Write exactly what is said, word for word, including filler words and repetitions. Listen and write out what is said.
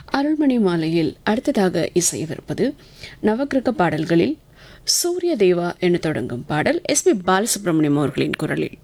அருள்மணி மாலையில் அடுத்ததாக இசையவிருப்பது நவக்கிரக பாடல்களில் சூரிய தேவா என தொடங்கும் பாடல் எஸ் பி பாலசுப்ரமணியம் அவர்களின் குரலில்.